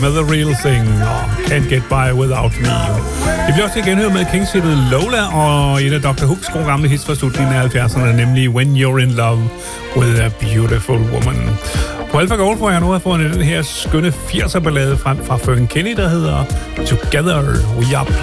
med The Real Thing og Can't Get By Without Me. Det bliver også til genhør med Kings-hittet Lola og et af Dr. Hooks gode gamle hits fra slutningen af 70'erne, nemlig When You're In Love With A Beautiful Woman. På Alpha Gold får jeg nu at få den her skønne 80'er ballade frem fra Fergie Kenny, der hedder Together We Are